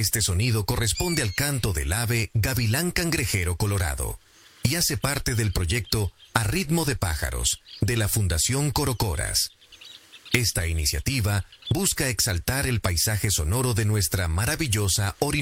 Este sonido corresponde al canto del ave gavilán cangrejero colorado y hace parte del proyecto A Ritmo de Pájaros de la Fundación Corocoras. Esta iniciativa busca exaltar el paisaje sonoro de nuestra maravillosa Orinoquía.